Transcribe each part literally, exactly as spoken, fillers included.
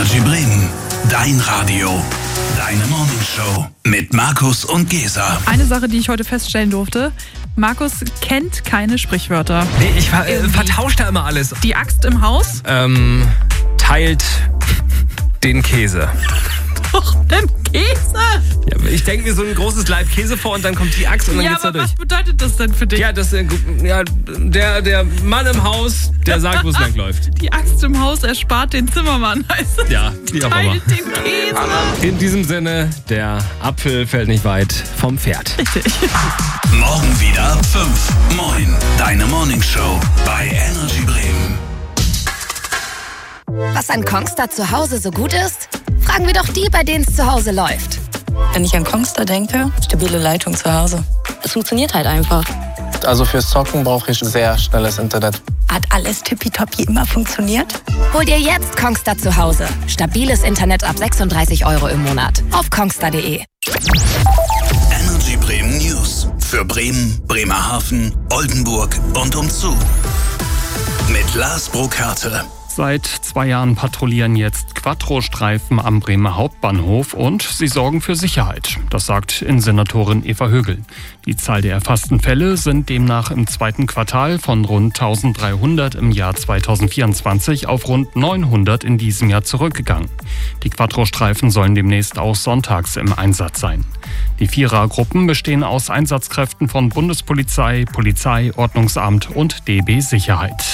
Energy Bremen, dein Radio, deine Morningshow mit Markus und Gesa. Eine Sache, die ich heute feststellen durfte: Markus kennt keine Sprichwörter. Nee, ich ver äh, vertausche da immer alles. Die Axt im Haus? Ähm, teilt den Käse. Doch, den Käse! Ja, ich denke mir so ein großes Laib Käse vor und dann kommt die Axt und dann Ja, geht's da aber durch. was bedeutet das denn für dich? Ja, das, äh, ja, der, der Mann im Haus, der sagt, wo es lang läuft. Die Axt im Haus erspart den Zimmermann, heißt es. Ja, wie auch immer. Teilt den Käse! In diesem Sinne, der Apfel fällt nicht weit vom Pferd. Richtig. Morgen wieder fünf. Moin, deine Morningshow bei Energy Bremen. Was an Kongstar zu Hause so gut ist? Fragen wir doch die, bei denen es zu Hause läuft. Wenn ich an Kongstar denke, stabile Leitung zu Hause. Es funktioniert halt einfach. Also fürs Zocken brauche ich sehr schnelles Internet. Hat alles tippitoppi immer funktioniert? Hol dir jetzt Kongstar zu Hause. Stabiles Internet ab sechsunddreißig Euro im Monat. Auf kongstar punkt de. Energy Bremen News für Bremen, Bremerhaven, Oldenburg und umzu. Mit Lars Burkhardt. Seit zwei Jahren patrouillieren jetzt Quattro-Streifen am Bremer Hauptbahnhof und sie sorgen für Sicherheit. Das sagt Innensenatorin Eva Högel. Die Zahl der erfassten Fälle sind demnach im zweiten Quartal von rund dreizehnhundert im Jahr zweitausendvierundzwanzig auf rund neunhundert in diesem Jahr zurückgegangen. Die Quattro-Streifen sollen demnächst auch sonntags im Einsatz sein. Die Vierergruppen bestehen aus Einsatzkräften von Bundespolizei, Polizei, Ordnungsamt und D B Sicherheit.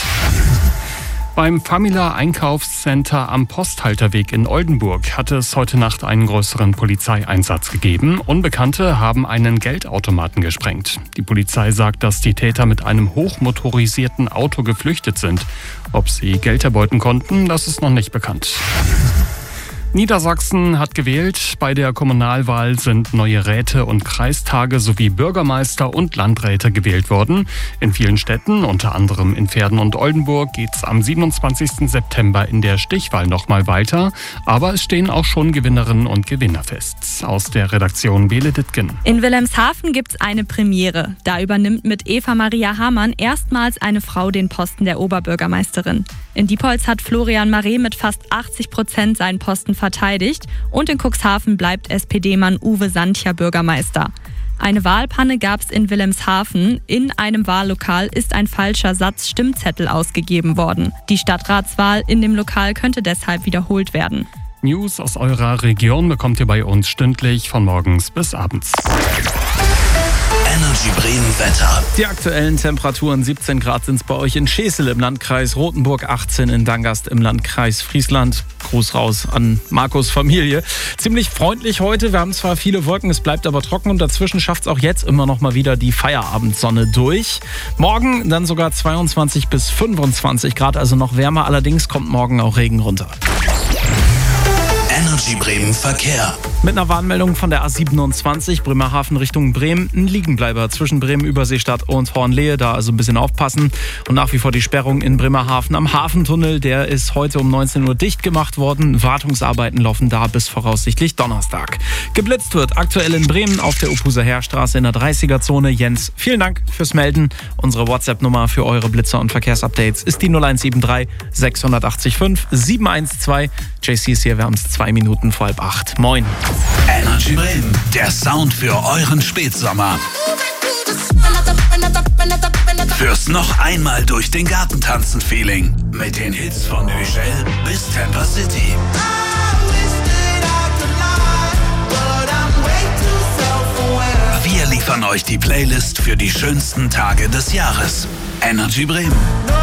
Beim Famila Einkaufscenter am Posthalterweg in Oldenburg hatte es heute Nacht einen größeren Polizeieinsatz gegeben. Unbekannte haben einen Geldautomaten gesprengt. Die Polizei sagt, dass die Täter mit einem hochmotorisierten Auto geflüchtet sind. Ob sie Geld erbeuten konnten, das ist noch nicht bekannt. Niedersachsen hat gewählt. Bei der Kommunalwahl sind neue Räte und Kreistage sowie Bürgermeister und Landräte gewählt worden. In vielen Städten, unter anderem in Verden und Oldenburg, geht es am siebenundzwanzigsten September in der Stichwahl nochmal weiter. Aber es stehen auch schon Gewinnerinnen und Gewinner fest. Aus der Redaktion Bele Dittgen. In Wilhelmshaven gibt es eine Premiere. Da übernimmt mit Eva Maria Hamann erstmals eine Frau den Posten der Oberbürgermeisterin. In Diepholz hat Florian Maré mit fast achtzig Prozent seinen Posten verteidigt und in Cuxhaven bleibt S P D-Mann Uwe Santja Bürgermeister. Eine Wahlpanne gab es in Wilhelmshaven. In einem Wahllokal ist ein falscher Satz Stimmzettel ausgegeben worden. Die Stadtratswahl in dem Lokal könnte deshalb wiederholt werden. News aus eurer Region bekommt ihr bei uns stündlich von morgens bis abends. Energy Bremen Wetter. Die aktuellen Temperaturen: siebzehn Grad sind es bei euch in Schesel im Landkreis Rothenburg, achtzehn in Dangast im Landkreis Friesland. Gruß raus an Markus' Familie. Ziemlich freundlich heute. Wir haben zwar viele Wolken, es bleibt aber trocken und dazwischen schafft es auch jetzt immer noch mal wieder die Feierabendsonne durch. Morgen dann sogar zweiundzwanzig bis fünfundzwanzig Grad, also noch wärmer. Allerdings kommt morgen auch Regen runter. Energy Bremen Verkehr. Mit einer Warnmeldung von der A siebenundzwanzig Bremerhaven Richtung Bremen. Ein Liegenbleiber zwischen Bremen Überseestadt und Hornlehe. Da also ein bisschen aufpassen. Und nach wie vor die Sperrung in Bremerhaven am Hafentunnel. Der ist heute um neunzehn Uhr dicht gemacht worden. Wartungsarbeiten laufen da bis voraussichtlich Donnerstag. Geblitzt wird aktuell in Bremen auf der Upuser Heerstraße in der dreißiger-Zone. Jens, vielen Dank fürs Melden. Unsere WhatsApp-Nummer für eure Blitzer und Verkehrsupdates ist die null eins sieben drei sechs acht fünf sieben eins zwei. J C ist hier, wir haben es zwei Minuten vor halb acht. Moin. Energy Bremen, der Sound für euren Spätsommer. Fürs noch einmal durch den Garten tanzen Feeling. Mit den Hits von Üschel bis Tampa City. Wir liefern euch die Playlist für die schönsten Tage des Jahres. Energy Bremen.